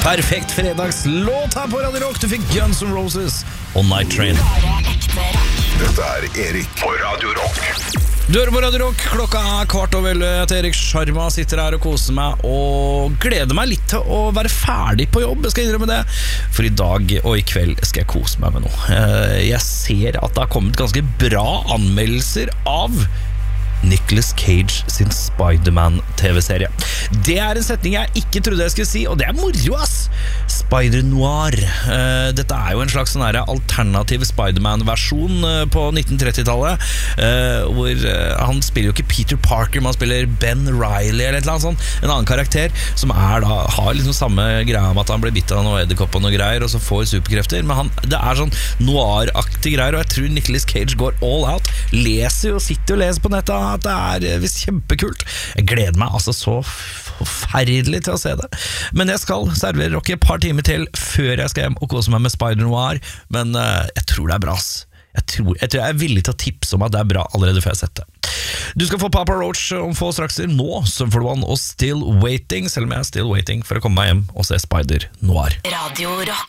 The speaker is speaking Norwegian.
Perfekt fredagslåt her på Radio Rock. Du fikk Guns N' Roses og Night Train. Dette Erik på Radio Rock. Du hører på Radio Rock, klokka 11:15. Jeg heter Erik Sharma, sitter her og koser meg og gleder meg litt til å være ferdig på jobb. Jeg skal innrømme det, for i dag og i kveld skal jeg kose meg med noe. Jeg ser at det har kommet ganske bra anmeldelser av Nicolas Cage sin Spider-Man-TV-serie. Det en setning jeg ikke trodde jeg skulle si, og det moro, ass! Spider-Noir. Dette jo en slags sånn her alternativ Spider-Man-versjon på 1930-tallet, hvor han spiller jo ikke Peter Parker, man spiller Ben Reilly eller et eller annet sånt, en annen karakter som da, har liksom samme greia om at han blir bitt av noe edderkopp og noe greier, og så får superkrefter, men det sånn noir-aktig greier, og jeg tror Nicolas Cage går all out, sitter og leser på nettet at det visst kjempekult. Jeg gleder meg altså så forferdelig til å se det. Men jeg skal servere Rocky et par timer til før jeg skal hjem og kose meg med Spider-Noir, men jeg tror det bra, ass. Jeg tror jeg villig til å tipse om at det bra allerede før jeg setter det. Du skal få Papa Roach om få straks nå, Sum 41 og Still Waiting, selv om jeg still waiting for å komme meg hjem og se Spider-Noir. Radio Rock.